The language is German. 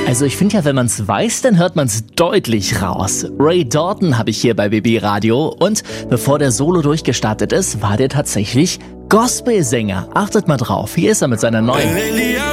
Also ich finde ja, wenn man es weiß, dann hört man es deutlich raus. Ray Dalton habe ich hier bei BB Radio und bevor der Solo durchgestartet ist, war der tatsächlich Gospelsänger. Achtet mal drauf, hier ist er mit seiner neuen.